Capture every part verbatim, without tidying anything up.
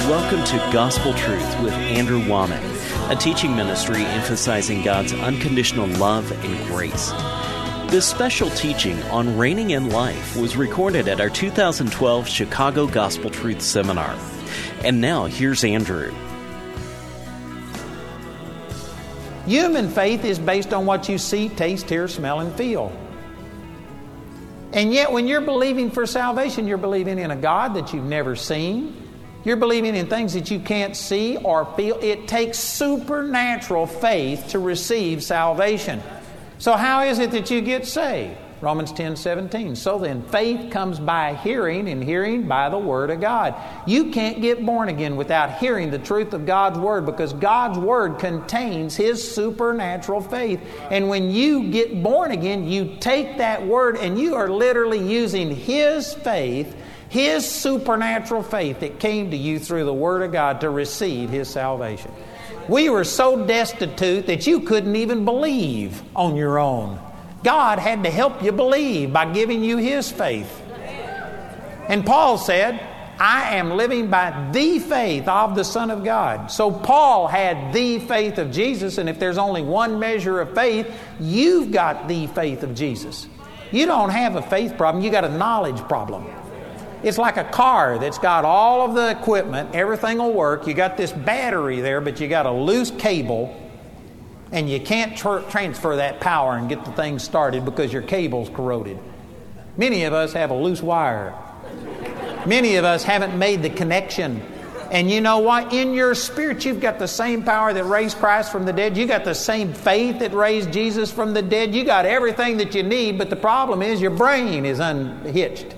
Welcome to Gospel Truth with Andrew Womack, a teaching ministry emphasizing God's unconditional love and grace. This special teaching on reigning in life was recorded at our two thousand twelve Chicago Gospel Truth Seminar. And now, here's Andrew. Human faith is based on what you see, taste, hear, smell, and feel. And yet, when you're believing for salvation, you're believing in a God that you've never seen. You're believing in things that you can't see or feel. It takes supernatural faith to receive salvation. So how is it that you get saved? Romans ten seventeen. So then, faith comes by hearing, and hearing by the Word of God. You can't get born again without hearing the truth of God's Word, because God's Word contains His supernatural faith. And when you get born again, you take that Word and you are literally using His faith, His supernatural faith that came to you through the Word of God to receive His salvation. We were so destitute that you couldn't even believe on your own. God had to help you believe by giving you His faith. And Paul said, I am living by the faith of the Son of God. So Paul had the faith of Jesus, and if there's only one measure of faith, you've got the faith of Jesus. You don't have a faith problem, you got a knowledge problem. It's like a car that's got all of the equipment, everything will work. You got this battery there, but you got a loose cable, and you can't tr- transfer that power and get the thing started because your cable's corroded. Many of us have a loose wire. Many of us haven't made the connection. And you know what? In your spirit, you've got the same power that raised Christ from the dead. You got the same faith that raised Jesus from the dead. You got everything that you need, but the problem is your brain is unhitched.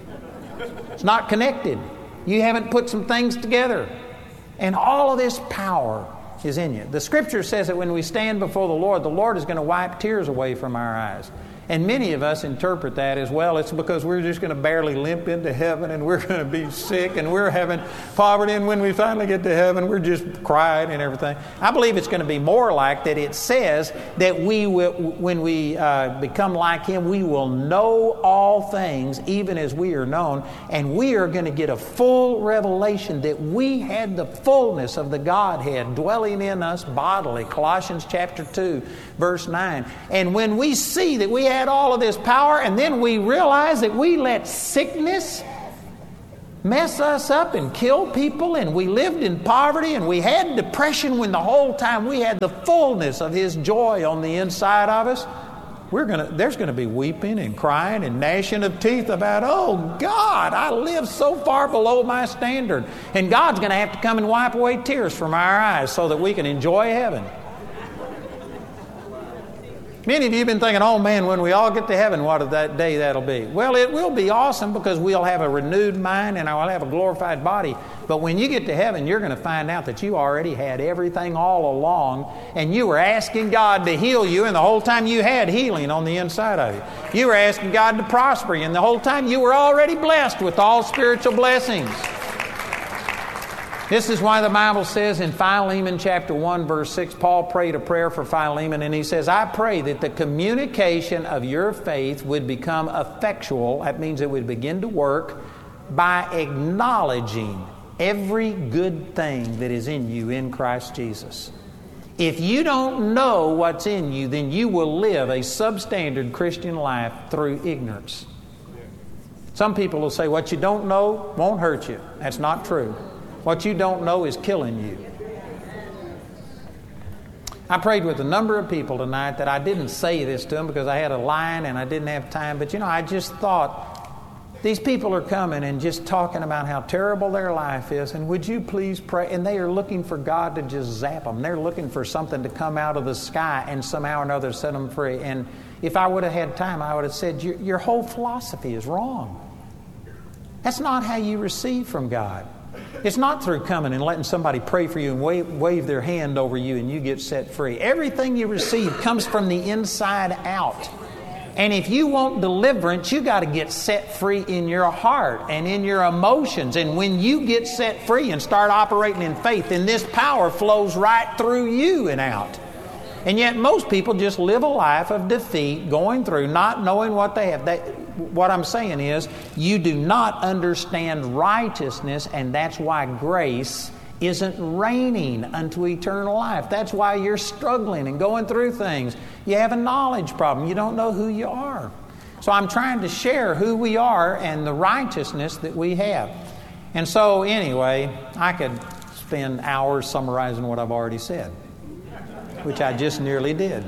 It's not connected. You haven't put some things together. And all of this power is in you. The Scripture says that when we stand before the Lord, the Lord is going to wipe tears away from our eyes. And many of us interpret that as, well, it's because we're just going to barely limp into heaven and we're going to be sick and we're having poverty, and when we finally get to heaven, we're just crying and everything. I believe it's going to be more like that. It says that we will, when we uh, become like Him, we will know all things even as we are known, and we are going to get a full revelation that we had the fullness of the Godhead dwelling in us bodily. Colossians chapter two, verse nine. And when we see that we had all of this power, and then we realize that we let sickness mess us up and kill people, and we lived in poverty, and we had depression when the whole time we had the fullness of His joy on the inside of us, we're gonna there's gonna be weeping and crying and gnashing of teeth about, oh God, I live so far below my standard. And God's gonna have to come and wipe away tears from our eyes so that we can enjoy heaven. Many of you have been thinking, oh man, when we all get to heaven, what of that day that'll be? Well, it will be awesome because we'll have a renewed mind and I'll have a glorified body. But when you get to heaven, you're going to find out that you already had everything all along, and you were asking God to heal you, and the whole time you had healing on the inside of you. You were asking God to prosper you, and the whole time you were already blessed with all spiritual blessings. This is why the Bible says in Philemon chapter one, verse six, Paul prayed a prayer for Philemon, and he says, I pray that the communication of your faith would become effectual. That means it would begin to work by acknowledging every good thing that is in you in Christ Jesus. If you don't know what's in you, then you will live a substandard Christian life through ignorance. Some people will say, what you don't know won't hurt you. That's not true. What you don't know is killing you. I prayed with a number of people tonight that I didn't say this to them because I had a line and I didn't have time. But you know, I just thought, these people are coming and just talking about how terrible their life is, and would you please pray? And they are looking for God to just zap them. They're looking for something to come out of the sky and somehow or another set them free. And if I would have had time, I would have said, your, your whole philosophy is wrong. That's not how you receive from God. It's not through coming and letting somebody pray for you and wave, wave their hand over you and you get set free. Everything you receive comes from the inside out. And if you want deliverance, you got to get set free in your heart and in your emotions. And when you get set free and start operating in faith, then this power flows right through you and out. And yet most people just live a life of defeat, going through, not knowing what they have. They, what I'm saying is, you do not understand righteousness, and that's why grace isn't reigning unto eternal life. That's why you're struggling and going through things. You have a knowledge problem. You don't know who you are. So I'm trying to share who we are and the righteousness that we have. And so anyway, I could spend hours summarizing what I've already said, which I just nearly did.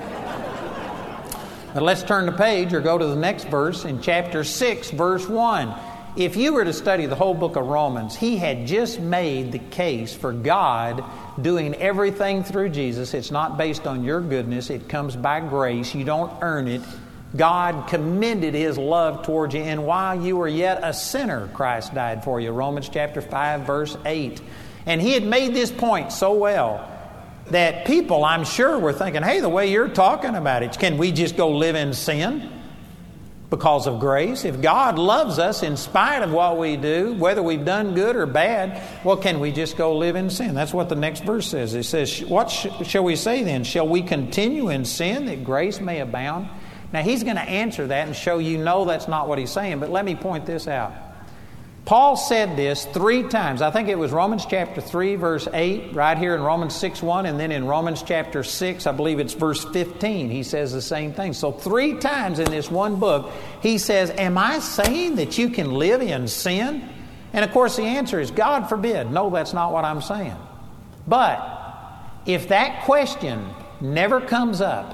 But let's turn the page or go to the next verse in chapter six, verse one. If you were to study the whole book of Romans, he had just made the case for God doing everything through Jesus. It's not based on your goodness. It comes by grace. You don't earn it. God commended His love towards you, and while you were yet a sinner, Christ died for you. Romans chapter five, verse eight. And he had made this point so well that people, I'm sure, were thinking, hey, the way you're talking about it, can we just go live in sin because of grace? If God loves us in spite of what we do, whether we've done good or bad, well, can we just go live in sin? That's what the next verse says. It says, what sh- shall we say then? Shall we continue in sin that grace may abound? Now, he's going to answer that and show you, no, that's not what he's saying. But let me point this out. Paul said this three times. I think it was Romans chapter three, verse eight, right here in Romans six one, and then in Romans chapter six, I believe it's verse fifteen, he says the same thing. So three times in this one book, he says, am I saying that you can live in sin? And of course the answer is, God forbid. No, that's not what I'm saying. But if that question never comes up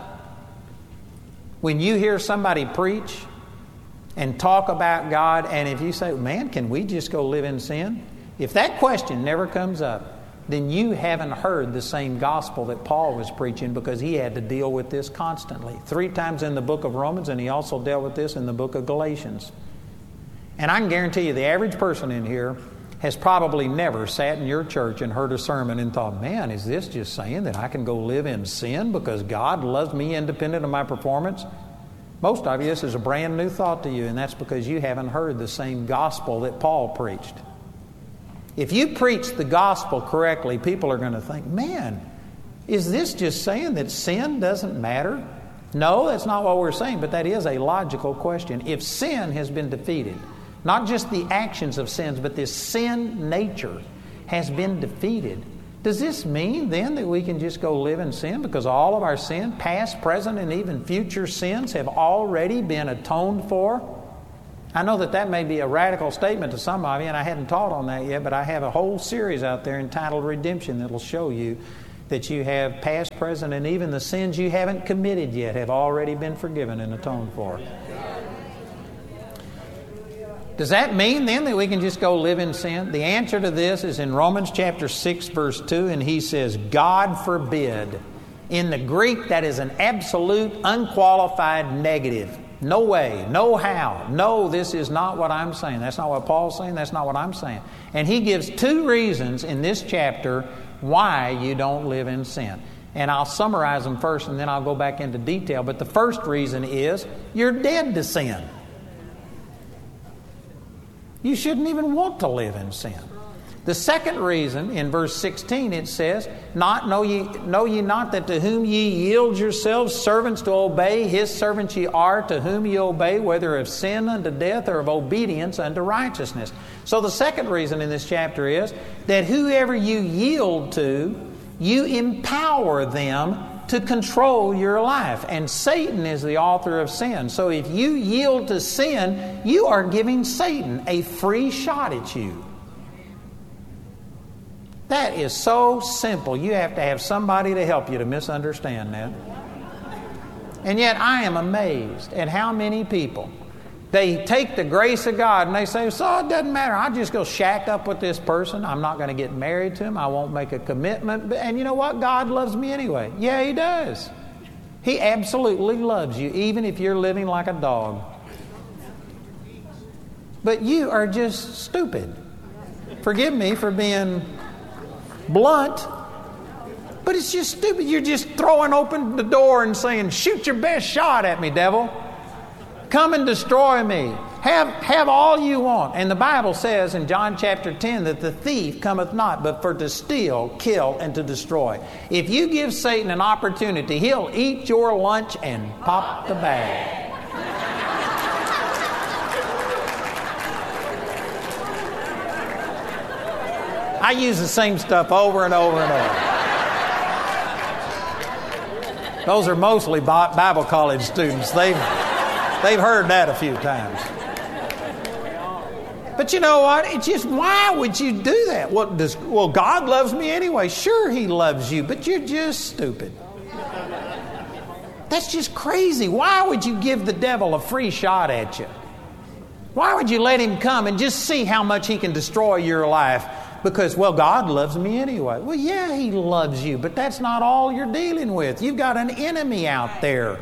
when you hear somebody preach and talk about God, and if you say, man, can we just go live in sin? If that question never comes up, then you haven't heard the same gospel that Paul was preaching, because he had to deal with this constantly. Three times in the book of Romans, and he also dealt with this in the book of Galatians. And I can guarantee you the average person in here has probably never sat in your church and heard a sermon and thought, man, is this just saying that I can go live in sin because God loves me independent of my performance? Most of you, this is a brand new thought to you, and that's because you haven't heard the same gospel that Paul preached. If you preach the gospel correctly, people are going to think, man, is this just saying that sin doesn't matter? No, that's not what we're saying, but that is a logical question. If sin has been defeated, not just the actions of sins, but this sin nature has been defeated, does this mean then that we can just go live in sin because all of our sin, past, present, and even future sins have already been atoned for? I know that that may be a radical statement to some of you, and I hadn't taught on that yet, but I have a whole series out there entitled Redemption that will show you that you have past, present, and even the sins you haven't committed yet have already been forgiven and atoned for. Does that mean then that we can just go live in sin? The answer to this is in Romans chapter six, verse two, and he says, God forbid. In the Greek, that is an absolute, unqualified negative. No way, no how, no, this is not what I'm saying. That's not what Paul's saying, that's not what I'm saying. And he gives two reasons in this chapter why you don't live in sin. And I'll summarize them first, and then I'll go back into detail. But the first reason is you're dead to sin. You shouldn't even want to live in sin. The second reason, in verse sixteen, it says, "Not know ye, know ye not that to whom ye yield yourselves servants to obey, his servants ye are, to whom ye obey, whether of sin unto death or of obedience unto righteousness." So the second reason in this chapter is that whoever you yield to, you empower them to control your life. And Satan is the author of sin. So if you yield to sin, you are giving Satan a free shot at you. That is so simple. You have to have somebody to help you to misunderstand that. And yet I am amazed at how many people, they take the grace of God and they say, so it doesn't matter. I'll just go shack up with this person. I'm not going to get married to him. I won't make a commitment. And you know what? God loves me anyway. Yeah, He does. He absolutely loves you, even if you're living like a dog. But you are just stupid. Forgive me for being blunt, but it's just stupid. You're just throwing open the door and saying, shoot your best shot at me, devil. Come and destroy me. Have, have all you want. And the Bible says in John chapter ten that the thief cometh not but for to steal, kill, and to destroy. If you give Satan an opportunity, he'll eat your lunch and pop the bag. I use the same stuff over and over and over. Those are mostly Bible college students. They've, they've heard that a few times. But you know what? It's just, why would you do that? Well, does, well, God loves me anyway. Sure, He loves you, but you're just stupid. That's just crazy. Why would you give the devil a free shot at you? Why would you let him come and just see how much he can destroy your life? Because, well, God loves me anyway. Well, yeah, He loves you, but that's not all you're dealing with. You've got an enemy out there.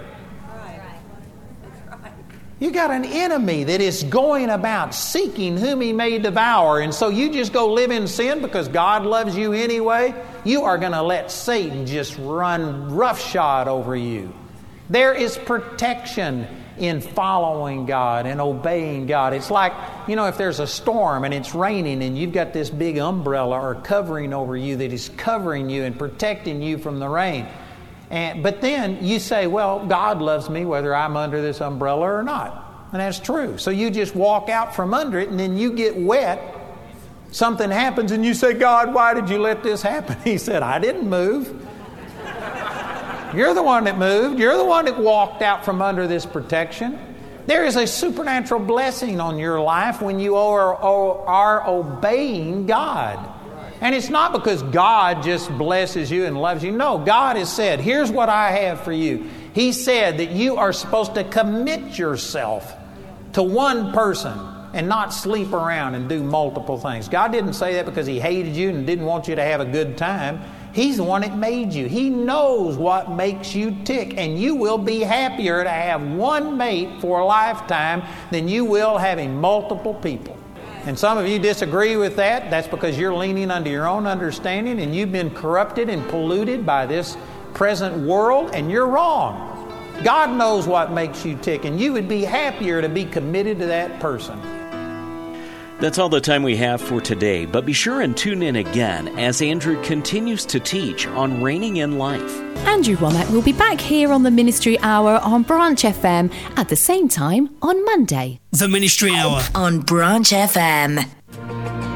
You got an enemy that is going about seeking whom he may devour. And so you just go live in sin because God loves you anyway. You are going to let Satan just run roughshod over you. There is protection in following God and obeying God. It's like, you know, if there's a storm and it's raining and you've got this big umbrella or covering over you that is covering you and protecting you from the rain. And, but then you say, well, God loves me whether I'm under this umbrella or not. And that's true. So you just walk out from under it and then you get wet. Something happens and you say, God, why did you let this happen? He said, I didn't move. You're the one that moved. You're the one that walked out from under this protection. There is a supernatural blessing on your life when you are, are obeying God. And it's not because God just blesses you and loves you. No, God has said, here's what I have for you. He said that you are supposed to commit yourself to one person and not sleep around and do multiple things. God didn't say that because He hated you and didn't want you to have a good time. He's the one that made you. He knows what makes you tick, and you will be happier to have one mate for a lifetime than you will having multiple people. And some of you disagree with that. That's because you're leaning under your own understanding and you've been corrupted and polluted by this present world, and you're wrong. God knows what makes you tick, and you would be happier to be committed to that person. That's all the time we have for today, but be sure and tune in again as Andrew continues to teach on reigning in life. Andrew Wommack will be back here on the Ministry Hour on Branch F M at the same time on Monday. The Ministry Hour on Branch F M.